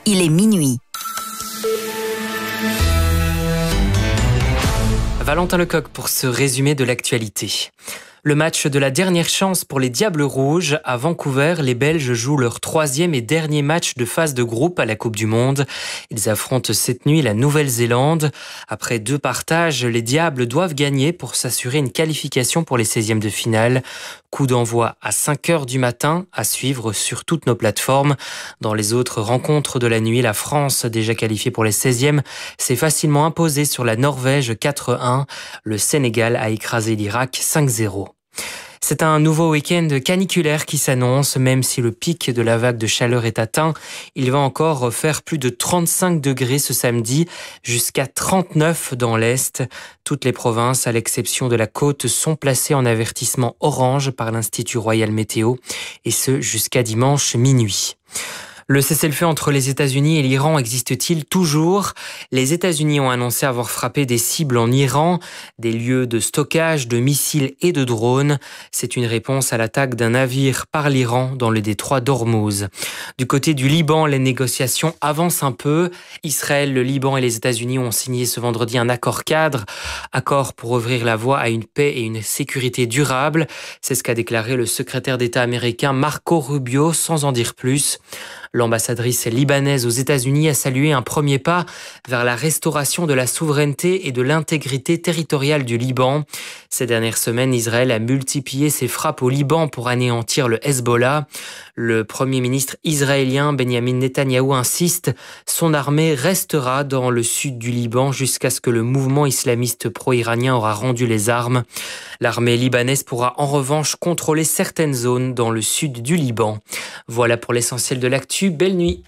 il est minuit. Valentin Lecoq pour ce résumé de l'actualité. Le match de la dernière chance pour les Diables Rouges. À Vancouver, les Belges jouent leur 3e et dernier match de phase de groupe à la Coupe du Monde. Ils affrontent cette nuit la Nouvelle-Zélande. Après 2 partages, les Diables doivent gagner pour s'assurer une qualification pour les 16e de finale. Coup d'envoi à 5h du matin, à suivre sur toutes nos plateformes. Dans les autres rencontres de la nuit, la France, déjà qualifiée pour les 16e, s'est facilement imposée sur la Norvège 4-1. Le Sénégal a écrasé l'Irak 5-0. C'est un nouveau week-end caniculaire qui s'annonce, même si le pic de la vague de chaleur est atteint. Il va encore faire plus de 35 degrés ce samedi, jusqu'à 39 dans l'Est. Toutes les provinces, à l'exception de la côte, sont placées en avertissement orange par l'Institut Royal Météo, et ce jusqu'à dimanche minuit. Le cessez-le-feu entre les États-Unis et l'Iran existe-t-il toujours ? Les États-Unis ont annoncé avoir frappé des cibles en Iran, des lieux de stockage de missiles et de drones. C'est une réponse à l'attaque d'un navire par l'Iran dans le détroit d'Ormuz. Du côté du Liban, les négociations avancent un peu. Israël, le Liban et les États-Unis ont signé ce vendredi un accord cadre, accord pour ouvrir la voie à une paix et une sécurité durable. C'est ce qu'a déclaré le secrétaire d'État américain Marco Rubio, sans en dire plus. L'ambassadrice libanaise aux États-Unis a salué un premier pas vers la restauration de la souveraineté et de l'intégrité territoriale du Liban. Ces dernières semaines, Israël a multiplié ses frappes au Liban pour anéantir le Hezbollah. Le premier ministre israélien Benjamin Netanyahou insiste, son armée restera dans le sud du Liban jusqu'à ce que le mouvement islamiste pro-iranien aura rendu les armes. L'armée libanaise pourra en revanche contrôler certaines zones dans le sud du Liban. Voilà pour l'essentiel de l'actu. Belle nuit.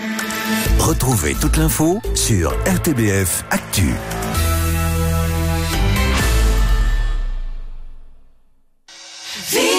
Retrouvez toute l'info sur RTBF Actu. Vive